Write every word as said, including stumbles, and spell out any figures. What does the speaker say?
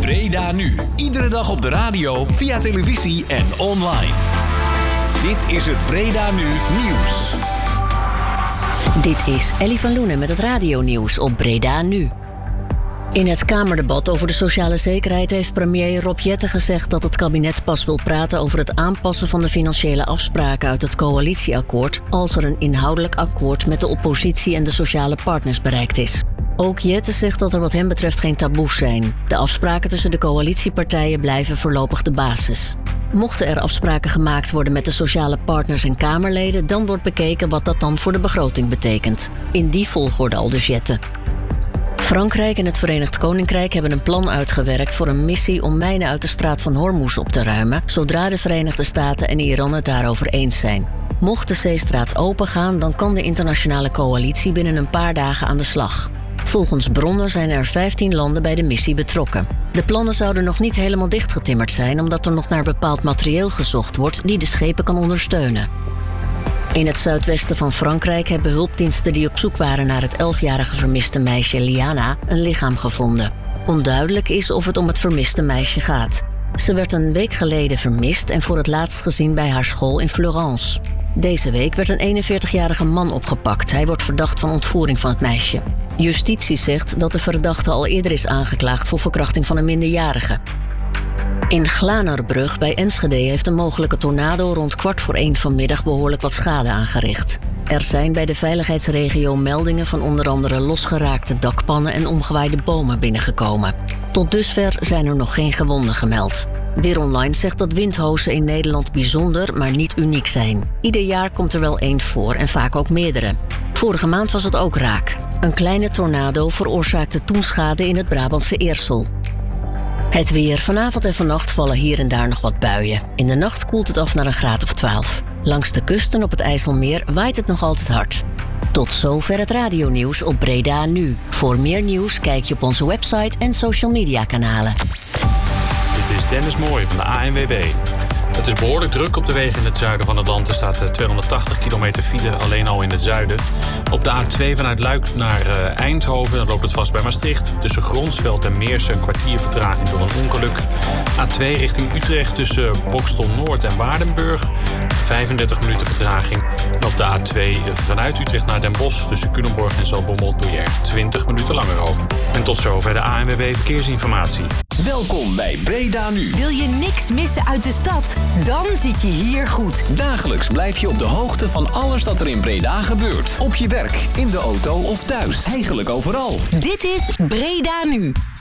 Breda Nu. Iedere dag op de radio, via televisie en online. Dit is het Breda Nu Nieuws. Dit is Ellie van Loenen met het radionieuws op Breda Nu. In het Kamerdebat over de sociale zekerheid heeft premier Rob Jetten gezegd dat het kabinet pas wil praten over het aanpassen van de financiële afspraken uit het coalitieakkoord als er een inhoudelijk akkoord met de oppositie en de sociale partners bereikt is. Ook Jetten zegt dat er wat hem betreft geen taboes zijn. De afspraken tussen de coalitiepartijen blijven voorlopig de basis. Mochten er afspraken gemaakt worden met de sociale partners en Kamerleden, dan wordt bekeken wat dat dan voor de begroting betekent. In die volgorde aldus Jetten. Frankrijk en het Verenigd Koninkrijk hebben een plan uitgewerkt voor een missie om mijnen uit de straat van Hormuz op te ruimen, zodra de Verenigde Staten en Iran het daarover eens zijn. Mocht de zeestraat opengaan, dan kan de internationale coalitie binnen een paar dagen aan de slag. Volgens bronnen zijn er vijftien landen bij de missie betrokken. De plannen zouden nog niet helemaal dichtgetimmerd zijn, omdat er nog naar bepaald materieel gezocht wordt die de schepen kan ondersteunen. In het zuidwesten van Frankrijk hebben hulpdiensten die op zoek waren naar het elfjarige vermiste meisje Liana een lichaam gevonden. Onduidelijk is of het om het vermiste meisje gaat. Ze werd een week geleden vermist en voor het laatst gezien bij haar school in Fleurance. Deze week werd een eenenveertigjarige man opgepakt. Hij wordt verdacht van ontvoering van het meisje. Justitie zegt dat de verdachte al eerder is aangeklaagd voor verkrachting van een minderjarige. In Glanerbrug bij Enschede heeft een mogelijke tornado rond kwart voor één vanmiddag behoorlijk wat schade aangericht. Er zijn bij de veiligheidsregio meldingen van onder andere losgeraakte dakpannen en omgewaaide bomen binnengekomen. Tot dusver zijn er nog geen gewonden gemeld. Weer Online zegt dat windhozen in Nederland bijzonder, maar niet uniek zijn. Ieder jaar komt er wel één voor en vaak ook meerdere. Vorige maand was het ook raak. Een kleine tornado veroorzaakte toen schade in het Brabantse Eersel. Het weer. Vanavond en vannacht vallen hier en daar nog wat buien. In de nacht koelt het af naar een graad of twaalf. Langs de kusten op het IJsselmeer waait het nog altijd hard. Tot zover het radionieuws op Breda Nu. Voor meer nieuws kijk je op onze website en social media kanalen. Dit is Dennis Mooij van de A N W B. Het is behoorlijk druk op de wegen in het zuiden van het land. Er staat tweehonderdtachtig kilometer file alleen al in het zuiden. Op de A twee vanuit Luik naar uh, Eindhoven dan loopt het vast bij Maastricht. Tussen Gronsveld en Meersen een kwartier vertraging door een ongeluk. A twee richting Utrecht tussen Boxtel Noord en Waardenburg. vijfendertig minuten vertraging. En op de A twee vanuit Utrecht naar Den Bosch tussen Culemborg en Zaltbommel doe je er twintig minuten langer over. En tot zover de A N W B Verkeersinformatie. Welkom bij Breda Nu. Wil je niks missen uit de stad? Dan zit je hier goed. Dagelijks blijf je op de hoogte van alles dat er in Breda gebeurt. Op je werk, in de auto of thuis. Eigenlijk overal. Dit is Breda Nu.